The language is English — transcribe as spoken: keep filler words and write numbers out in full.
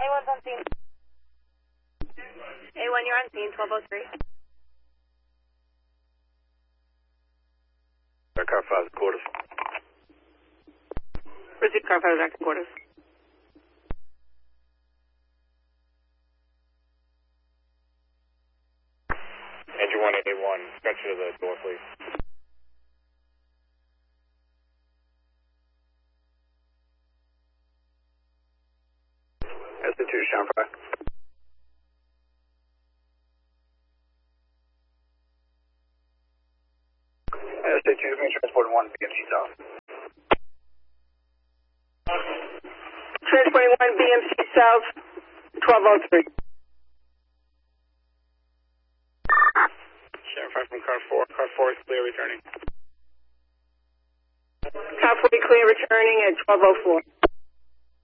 one's on scene. A one, you're on scene, twelve oh three. Car five, quarters. Proceed, car five, back to quarters. Engine one eighty-one, stretch to the door, please. S two, Sean five. S two, being transported one, B M C South. Transporting one, B M C South, twelve oh three. Sean five from car four, car four is clear returning. Car four clear returning at twelve oh four.